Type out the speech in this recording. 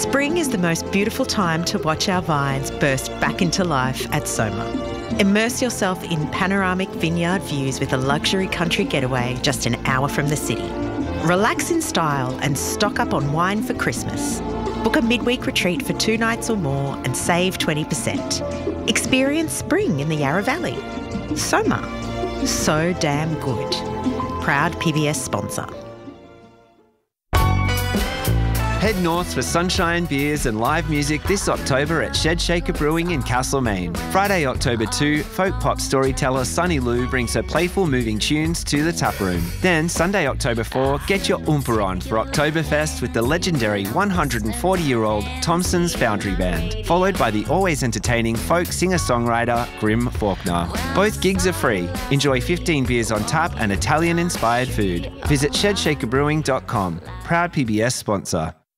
Spring is the most beautiful time to watch our vines burst back into life at Soma. Immerse yourself in panoramic vineyard views with a luxury country getaway just an hour from the city. Relax in style and stock up on wine for Christmas. Book a midweek retreat for 2 nights or more and save 20%. Experience spring in the Yarra Valley. Soma. So damn good. Proud PBS sponsor. Head north for sunshine, beers and live music this October at Shed Shaker Brewing in Castlemaine. Friday, October 2, folk pop storyteller Sunny Lou brings her playful moving tunes to the taproom. Then Sunday, October 4, get your oompa on for Oktoberfest with the legendary 140-year-old Thompson's Foundry Band, followed by the always entertaining folk singer-songwriter Grim Faulkner. Both gigs are free. Enjoy 15 beers on tap and Italian-inspired food. Visit shedshakerbrewing.com. Proud PBS sponsor.